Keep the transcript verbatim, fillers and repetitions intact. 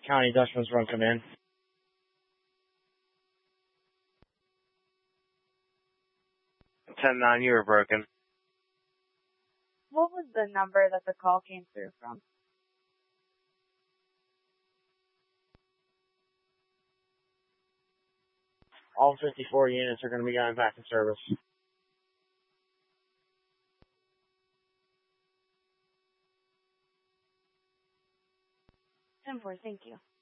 County Dutchman's Run come in. ten nine, you were broken. What was the number that the call came through from? All fifty-four units are going to be going back in service. ten four, thank you.